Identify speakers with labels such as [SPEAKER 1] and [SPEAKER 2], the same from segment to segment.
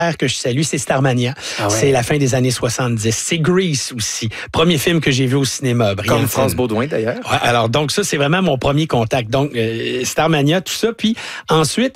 [SPEAKER 1] que je salue, c'est Starmania.
[SPEAKER 2] Ah ouais.
[SPEAKER 1] C'est la fin des années 70. C'est Grease aussi. Premier film que j'ai vu au cinéma.
[SPEAKER 2] Comme France Baudouin, d'ailleurs.
[SPEAKER 1] Ouais, alors, donc ça, c'est vraiment mon premier contact. Donc, Starmania, tout ça. Puis ensuite,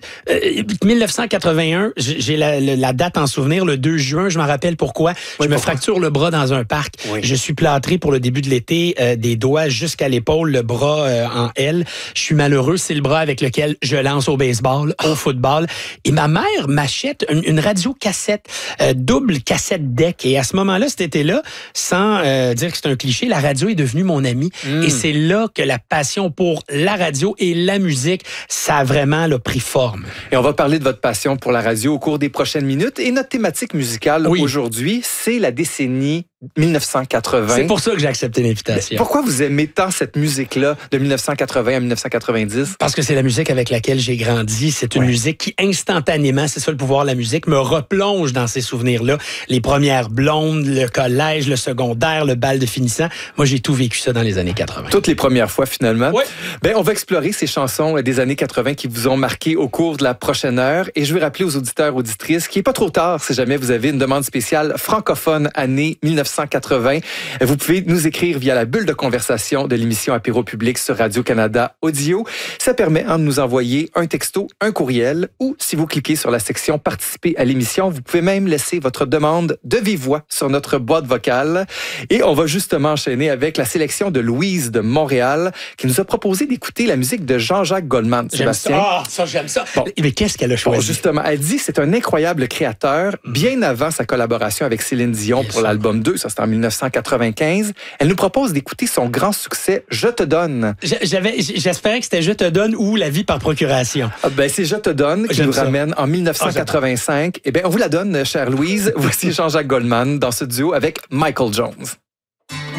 [SPEAKER 1] 1981, j'ai la date en souvenir, le 2 juin, je m'en rappelle pourquoi. Je me fracture le bras dans un parc. Oui. Je suis plâtré pour le début de l'été, des doigts jusqu'à l'épaule, le bras en L. Je suis malheureux. C'est le bras avec lequel je lance au baseball, au football. Et ma mère m'achète une radio-cassette, double cassette deck. Et à ce moment-là, cet été-là, sans dire que c'est un cliché, la radio est devenue mon amie. Et c'est là que la passion pour la radio et la musique, ça a vraiment pris forme.
[SPEAKER 2] Et on va parler de votre passion pour la radio au cours des prochaines minutes. Et notre thématique musicale aujourd'hui, c'est la décennie 1980.
[SPEAKER 1] C'est pour ça que j'ai accepté l'invitation.
[SPEAKER 2] Mais pourquoi vous aimez tant cette musique-là de 1980 à 1990?
[SPEAKER 1] Parce que c'est la musique avec laquelle j'ai grandi. C'est une musique qui, instantanément, c'est ça le pouvoir de la musique, me replonge dans ces souvenirs-là. Les premières blondes, le collège, le secondaire, le bal de finissant. Moi, j'ai tout vécu ça dans les années 80.
[SPEAKER 2] Toutes les premières fois, finalement.
[SPEAKER 1] Oui.
[SPEAKER 2] Ben, on va explorer ces chansons des années 80 qui vous ont marqué au cours de la prochaine heure. Et je vais rappeler aux auditeurs, auditrices, qu'il n'est pas trop tard si jamais vous avez une demande spéciale francophone année 1980. Vous pouvez nous écrire via la bulle de conversation de l'émission Apéro Public sur Radio-Canada Audio. Ça permet de nous envoyer un texto, un courriel, ou si vous cliquez sur la section Participer à l'émission, vous pouvez même laisser votre demande de vive voix sur notre boîte vocale. Et on va justement enchaîner avec la sélection de Louise de Montréal qui nous a proposé d'écouter la musique de Jean-Jacques Goldman. Sébastien.
[SPEAKER 1] J'aime ça.
[SPEAKER 2] Bon.
[SPEAKER 1] Mais qu'est-ce qu'elle a choisi?
[SPEAKER 2] Bon, justement, elle dit c'est un incroyable créateur, bien avant sa collaboration avec Céline Dion pour l'album 2, ça c'était en 1995. Elle nous propose d'écouter son grand succès « Je te donne ».
[SPEAKER 1] J'espérais que c'était « Je te donne » ou « La vie par procuration ».
[SPEAKER 2] Ben, c'est « Je te donne » qui nous ramène en 1985. Eh bien, on vous la donne, chère Louise. Voici Jean-Jacques Goldman dans ce duo avec Michael Jones.